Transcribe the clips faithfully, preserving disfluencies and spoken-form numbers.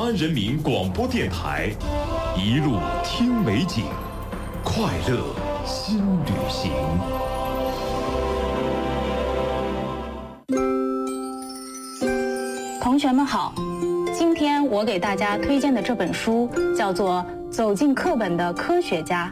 安人民广播电台，一路听美景，快乐新旅行。 同学们好，今天我给大家推荐的这本书叫做《走进课本的科学家》。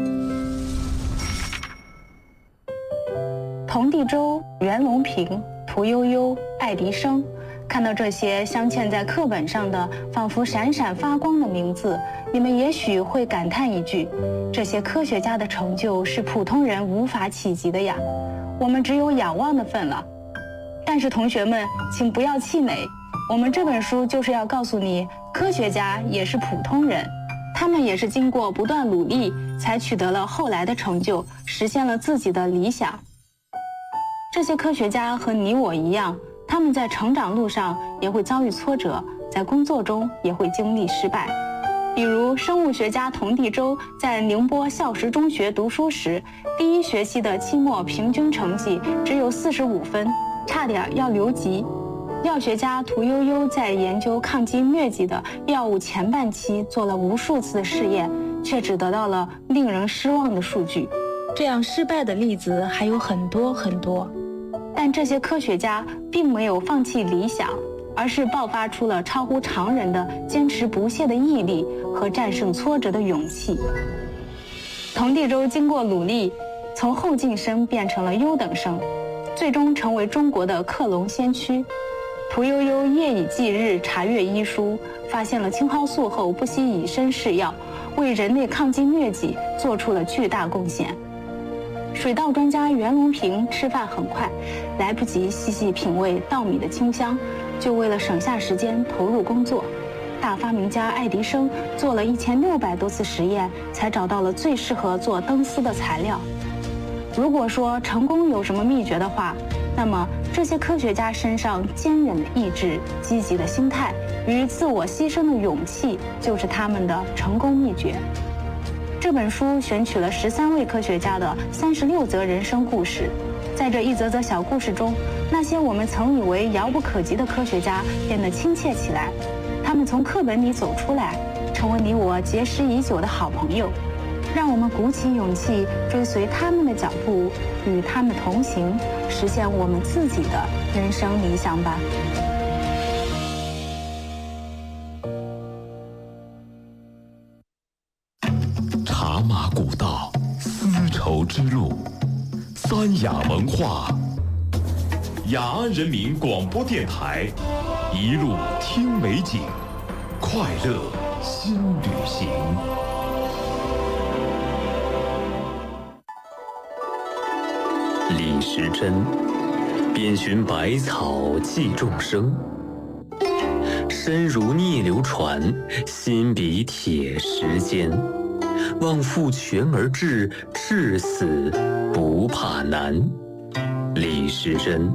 童第周、袁隆平、屠呦呦、爱迪生，看到这些镶嵌在课本上的仿佛闪闪发光的名字，你们也许会感叹一句：这些科学家的成就是普通人无法企及的呀，我们只有仰望的份了。但是同学们，请不要气馁，我们这本书就是要告诉你，科学家也是普通人，他们也是经过不断努力才取得了后来的成就，实现了自己的理想。这些科学家和你我一样，他们在成长路上也会遭遇挫折，在工作中也会经历失败。比如生物学家童第周在宁波孝实中学读书时，第一学期的期末平均成绩只有四十五分，差点要留级。药学家屠呦呦在研究抗击疟疾的药物前半期做了无数次试验，却只得到了令人失望的数据。这样失败的例子还有很多很多。但这些科学家并没有放弃理想，而是爆发出了超乎常人的坚持不懈的毅力和战胜挫折的勇气。童第周经过努力，从后进生变成了优等生，最终成为中国的克隆先驱。屠呦呦夜以继日查阅医书，发现了青蒿素后不惜以身试药，为人类抗击疟疾做出了巨大贡献。水稻专家袁隆平吃饭很快，来不及细细品味稻米的清香，就为了省下时间投入工作。大发明家爱迪生做了一千六百多次实验，才找到了最适合做灯丝的材料。如果说成功有什么秘诀的话，那么这些科学家身上坚韧的意志、积极的心态与自我牺牲的勇气，就是他们的成功秘诀。这本书选取了十三位科学家的三十六则人生故事，在这一则则小故事中，那些我们曾以为遥不可及的科学家变得亲切起来，他们从课本里走出来，成为你我结识已久的好朋友。让我们鼓起勇气，追随他们的脚步，与他们同行，实现我们自己的人生理想吧。 茶马古道，丝绸之路，三雅文化。雅安人民广播电台，一路听美景，快乐新旅行。 李时珍，遍寻百草济众生，身如逆流船，心比铁石坚。望复全而至，至死不怕难。李时珍。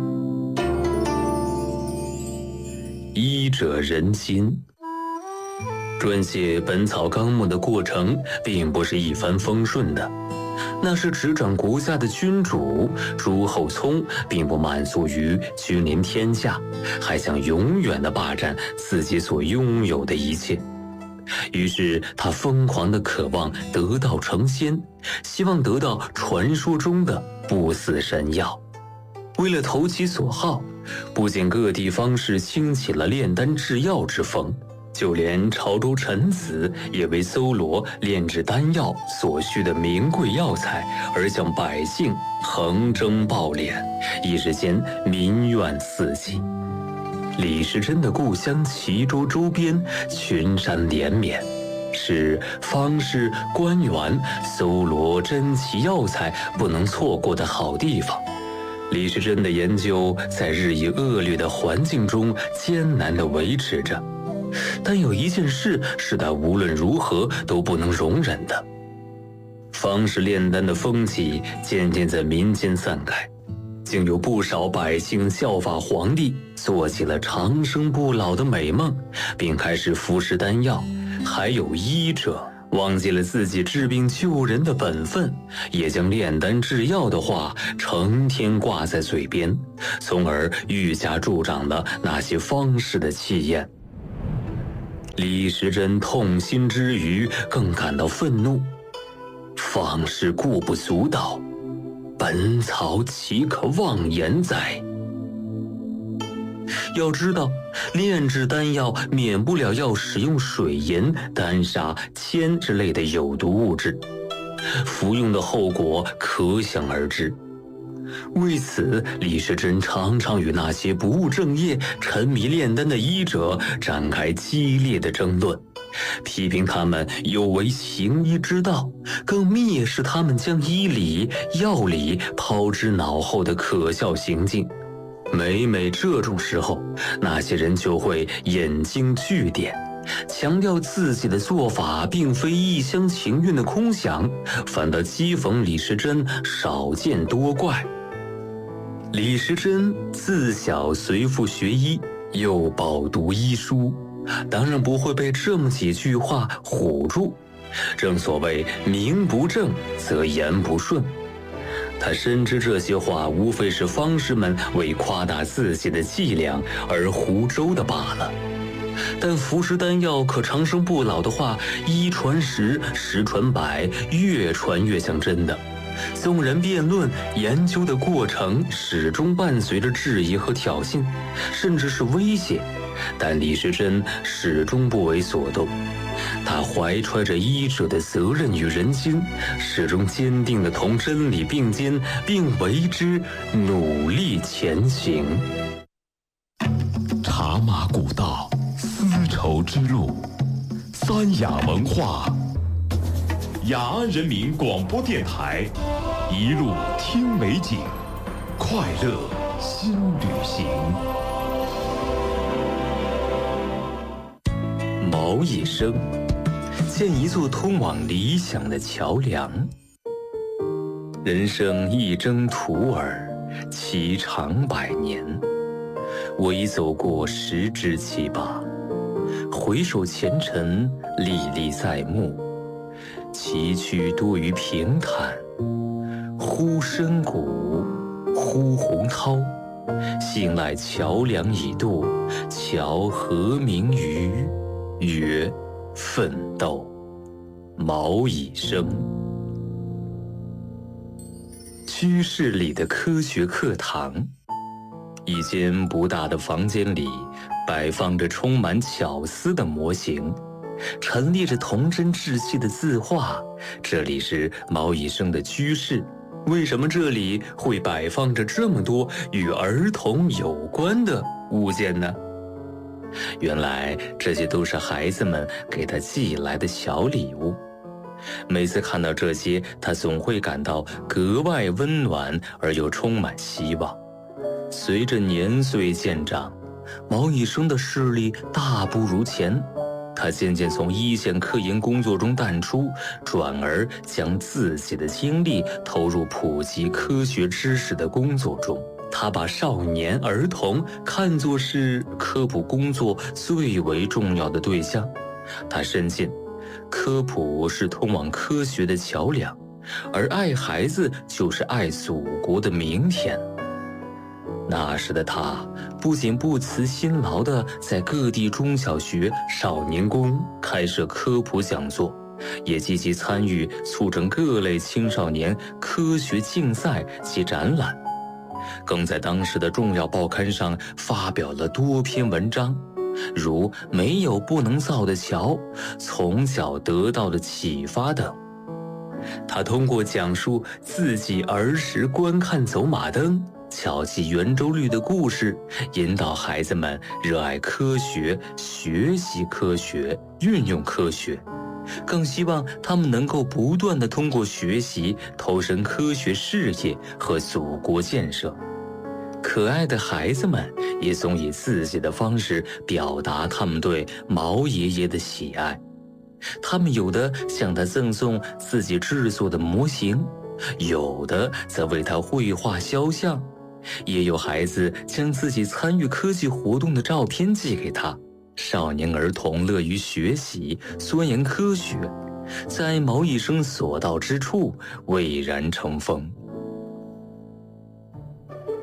医者仁心。撰写《本草纲目》的过程并不是一帆风顺的，那是执掌国家的君主朱厚熜并不满足于君临天下，还想永远地霸占自己所拥有的一切。于是他疯狂地渴望得道成仙，希望得到传说中的不死神药。为了投其所好，不仅各地方士兴起了炼丹制药之风，就连潮州臣子也为搜罗炼制丹药所需的名贵药材而向百姓横征暴敛，一时间民怨四起。李时珍的故乡齐州周边群山连绵，是方士官员搜罗珍奇药材不能错过的好地方。李时珍的研究在日益恶劣的环境中艰难地维持着，但有一件事是他无论如何都不能容忍的。方士炼丹的风气渐渐在民间散开，竟有不少百姓效法皇帝，做起了长生不老的美梦，并开始服食丹药。还有医者忘记了自己治病救人的本分，也将炼丹制药的话成天挂在嘴边，从而愈加助长了那些方士的气焰。 李时珍痛心之余，更感到愤怒。方士固不足道，本草岂可妄言哉？要知道，炼制丹药免不了要使用水银、丹砂、铅之类的有毒物质，服用的后果可想而知。为此，李时珍常常与那些不务正业、沉迷炼丹的医者展开激烈的争论，批评他们有违行医之道，更蔑视他们将医理、药理抛之脑后的可笑行径。每每这种时候，那些人就会引经据典，强调自己的做法并非一厢情愿的空想，反倒讥讽李时珍少见多怪。李时珍自小随父学医，又饱读医书，当然不会被这么几句话唬住。正所谓名不正则言不顺，他深知这些话无非是方士们为夸大自己的伎俩而胡诌的罢了。但服食丹药可长生不老的话，一传十，十传百，越传越像真的。纵然辩论研究的过程始终伴随着质疑和挑衅，甚至是威胁，但李时珍始终不为所动。他怀揣着医者的责任与人心，始终坚定地同真理并肩，并为之努力前行。 茶马古道，丝绸之路，三雅文化，雅安人民广播电台，一路听美景，快乐新旅行。 茅野生建一座通往理想的桥梁。人生一征途耳，其长百年。我已走过十之七八，回首前尘，历历在目。崎岖多于平坦，忽深谷，忽洪涛。信赖桥梁已渡，桥何名于？曰奋斗。茅以生。居室里的科学课堂，一间不大的房间里摆放着充满巧思的模型，陈列着童真稚气的字画。这里是茅以生的居室，为什么这里会摆放着这么多与儿童有关的物件呢？原来这些都是孩子们给他寄来的小礼物。每次看到这些，他总会感到格外温暖而又充满希望。随着年岁渐长，茅以生的视力大不如前，他渐渐从一线科研工作中淡出，转而将自己的精力投入普及科学知识的工作中。他把少年儿童看作是科普工作最为重要的对象。他深信，科普是通往科学的桥梁，而爱孩子就是爱祖国的明天。那时的他不仅不辞辛劳地在各地中小学、少年宫开设科普讲座，也积极参与促成各类青少年科学竞赛及展览，更在当时的重要报刊上发表了多篇文章，如《没有不能造的桥》、从小得到的启发等。他通过讲述自己儿时观看走马灯、巧记圆周率的故事，引导孩子们热爱科学、学习科学、运用科学，更希望他们能够不断地通过学习投身科学事业和祖国建设。可爱的孩子们也总以自己的方式表达他们对毛爷爷的喜爱。他们有的向他赠送自己制作的模型，有的则为他绘画肖像，也有孩子将自己参与科技活动的照片寄给他。少年儿童乐于学习，钻研科学，在茅以生所到之处蔚然成风。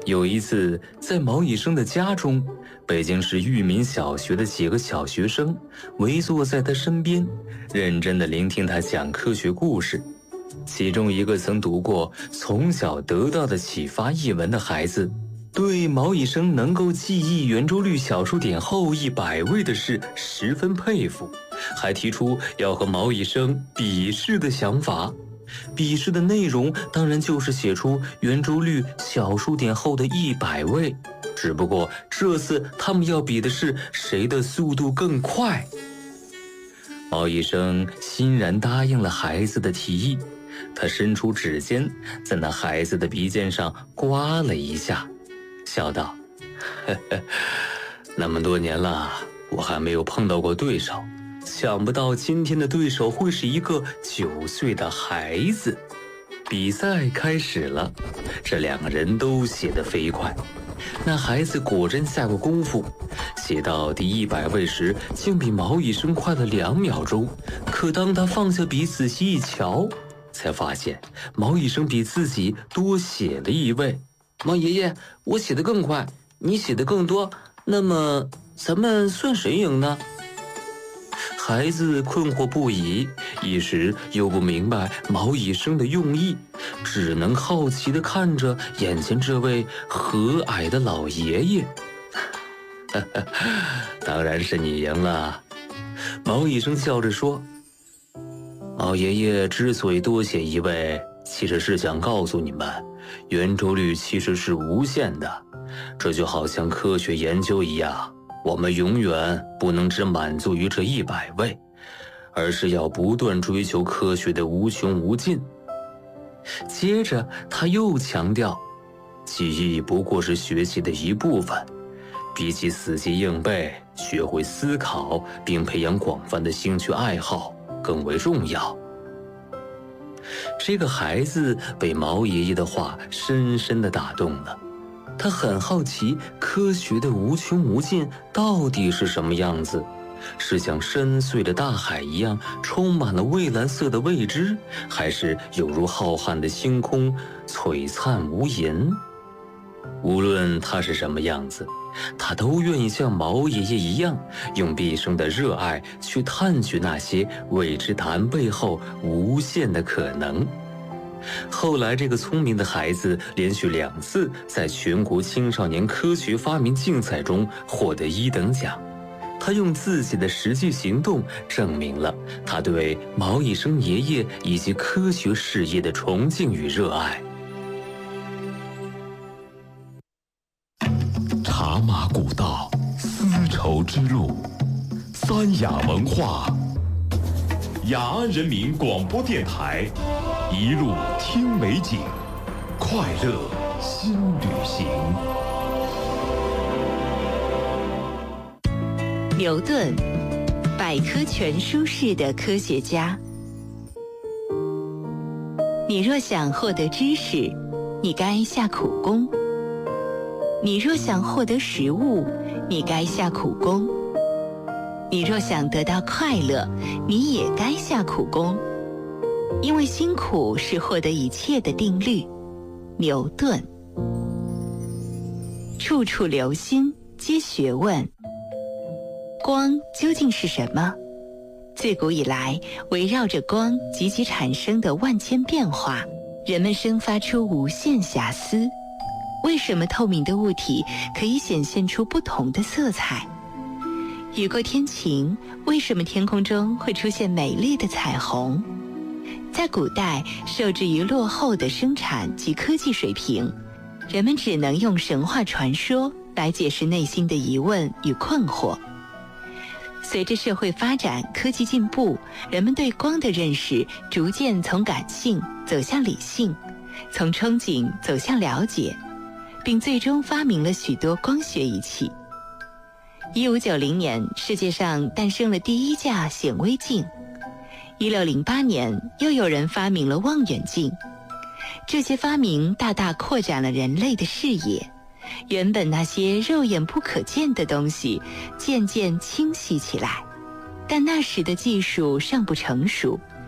有一次，在毛以生的家中，北京市裕民小学的几个小学生围坐在他身边，认真地聆听他讲科学故事。其中一个曾读过《从小得到的启发》一文的孩子，对毛以生能够记忆圆周率小数点后一百位的事十分佩服，还提出要和毛以生比试的想法。比试的内容当然就是写出圆周率小数点后的一百位，只不过这次他们要比的是谁的速度更快。毛以生欣然答应了孩子的提议，他伸出指尖在那孩子的鼻尖上刮了一下，笑道：呵呵，那么多年了，我还没有碰到过对手，想不到今天的对手会是一个九岁的孩子。比赛开始了，这两个人都写得飞快。那孩子果真下过功夫，写到第一百位时，竟比毛以生快了两秒钟。可当他放下笔仔细一瞧，才发现毛以生比自己多写了一位。毛爷爷，我写得更快，你写得更多，那么咱们算谁赢呢？孩子困惑不已，一时又不明白毛以生的用意，只能好奇地看着眼前这位和蔼的老爷爷。当然是你赢了，毛以生笑着说。毛爷爷之所以多写一位，其实是想告诉你们，圆周率其实是无限的，这就好像科学研究一样，我们永远不能只满足于这一百位，而是要不断追求科学的无穷无尽。接着他又强调，记忆不过是学习的一部分，比起死记硬背，学会思考并培养广泛的兴趣爱好更为重要。这个孩子被毛爷爷的话深深地打动了，他很好奇科学的无穷无尽到底是什么样子，是像深邃的大海一样充满了蔚蓝色的未知，还是有如浩瀚的星空璀璨无垠？无论它是什么样子，他都愿意像毛爷爷一样，用毕生的热爱去探寻那些未知答案背后无限的可能。后来这个聪明的孩子连续两次在全国青少年科学发明竞赛中获得一等奖，他用自己的实际行动证明了他对毛以生爷爷以及科学事业的崇敬与热爱。 茶马古道，丝绸之路，三雅文化，雅安人民广播电台，一路听美景，快乐新旅行。 牛顿，百科全书式的科学家。你若想获得知识，你该下苦功；你若想获得食物，你该下苦功；你若想得到快乐，你也该下苦功。因为辛苦是获得一切的定律。牛顿。处处留心，皆学问。光究竟是什么？自古以来，围绕着光及其产生的万千变化，人们生发出无限遐思。为什么透明的物体可以显现出不同的色彩？雨过天晴，为什么天空中会出现美丽的彩虹？在古代，受制于落后的生产及科技水平，人们只能用神话传说来解释内心的疑问与困惑。随着社会发展、科技进步，人们对光的认识逐渐从感性走向理性，从憧憬走向了解，并最终发明了许多光学仪器。一五九零年，世界上诞生了第一架显微镜。一六零八年，又有人发明了望远镜。这些发明大大扩展了人类的视野，原本那些肉眼不可见的东西渐渐清晰起来。但那时的技术尚不成熟，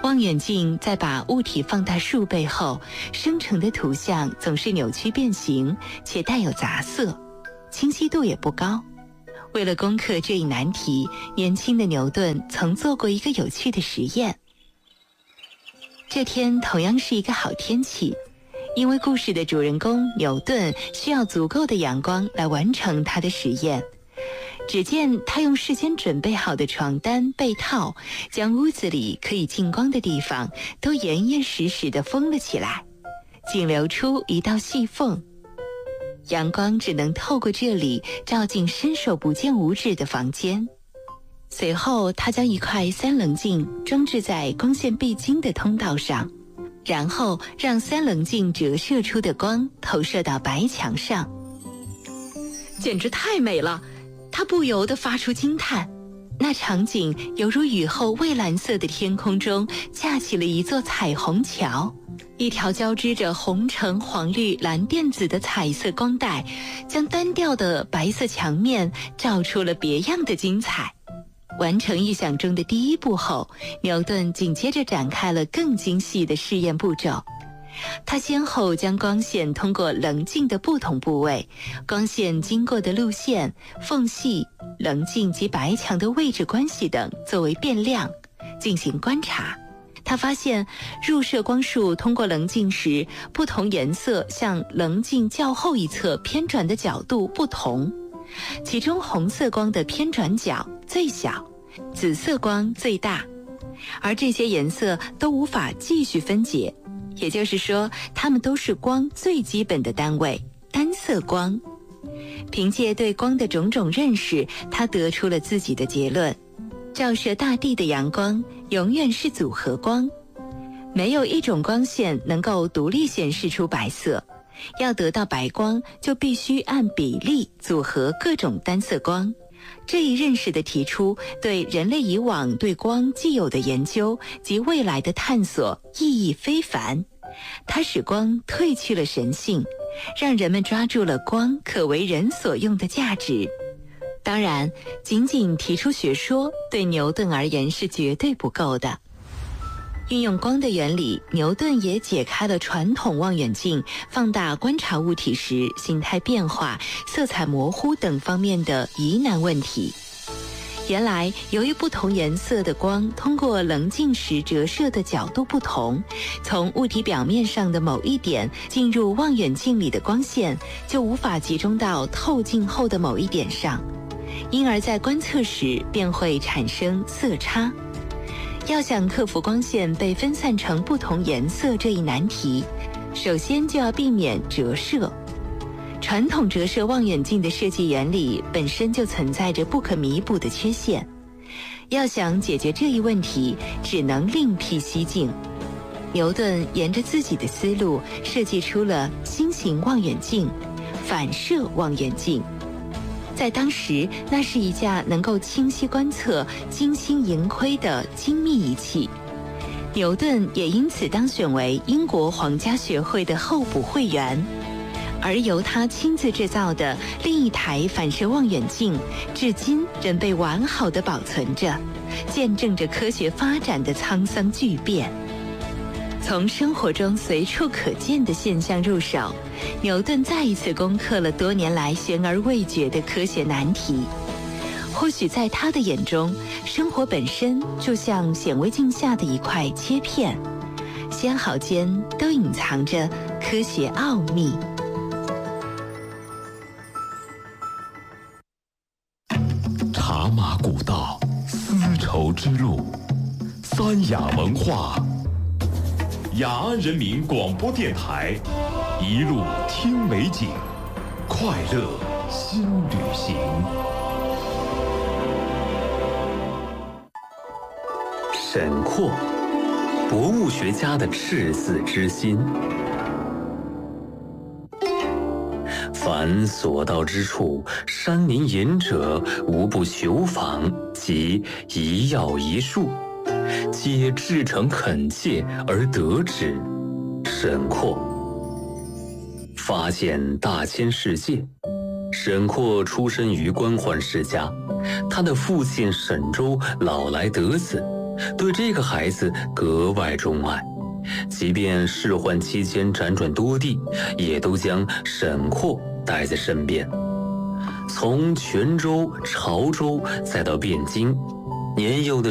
望远镜在把物体放大数倍后，生成的图像总是扭曲变形，且带有杂色，清晰度也不高。为了攻克这一难题，年轻的牛顿曾做过一个有趣的实验。这天同样是一个好天气，因为故事的主人公牛顿需要足够的阳光来完成他的实验。只见他用事先准备好的床单、被套，将屋子里可以进光的地方都严严实实地封了起来，仅留出一道细缝。阳光只能透过这里照进伸手不见五指的房间。随后他将一块三棱镜装置在光线必经的通道上，然后让三棱镜折射出的光投射到白墙上。简直太美了，他不由得发出惊叹。那场景犹如雨后蔚蓝色的天空中架起了一座彩虹桥，一条交织着红橙黄绿蓝靛紫的彩色光带，将单调的白色墙面照出了别样的精彩。完成预想中的第一步后，牛顿紧接着展开了更精细的试验步骤。他先后将光线通过棱镜的不同部位、光线经过的路线、缝隙、棱镜及白墙的位置关系等作为变量进行观察。他发现入射光束通过棱镜时，不同颜色向棱镜较后一侧偏转的角度不同，其中红色光的偏转角最小，紫色光最大，而这些颜色都无法继续分解，也就是说，它们都是光最基本的单位，单色光。凭借对光的种种认识，他得出了自己的结论：照射大地的阳光永远是组合光，没有一种光线能够独立显示出白色，要得到白光就必须按比例组合各种单色光。这一认识的提出，对人类以往对光既有的研究及未来的探索意义非凡。它使光褪去了神性，让人们抓住了光可为人所用的价值。当然，仅仅提出学说对牛顿而言是绝对不够的。运用光的原理，牛顿也解开了传统望远镜放大观察物体时形态变化、色彩模糊等方面的疑难问题。原来，由于不同颜色的光通过棱镜时折射的角度不同，从物体表面上的某一点进入望远镜里的光线就无法集中到透镜后的某一点上，因而在观测时便会产生色差。要想克服光线被分散成不同颜色这一难题，首先就要避免折射。传统折射望远镜的设计原理本身就存在着不可弥补的缺陷，要想解决这一问题，只能另辟蹊径。牛顿沿着自己的思路设计出了新型望远镜——反射望远镜。在当时，那是一架能够清晰观测、精心盈亏的精密仪器。牛顿也因此当选为英国皇家学会的候补会员，而由他亲自制造的另一台反射望远镜，至今仍被完好地保存着，见证着科学发展的沧桑巨变。从生活中随处可见的现象入手，牛顿再一次攻克了多年来悬而未决的科学难题。或许在他的眼中，生活本身就像显微镜下的一块切片，纤毫间都隐藏着科学奥秘。 茶马古道，丝绸之路，三雅文化。雅安人民广播电台，一路听美景，快乐新旅行。 沈括，博物学家的赤子之心。凡所到之处，山林隐者，无不求访，及一要一术，皆至诚恳切而得之。沈括发现大千世界。沈括出身于官宦世家，他的父亲沈周老来得子， 对这个孩子格外钟爱，即便仕宦期间辗转多地，也都将沈括带在身边。从泉州、潮州再到汴京，年幼的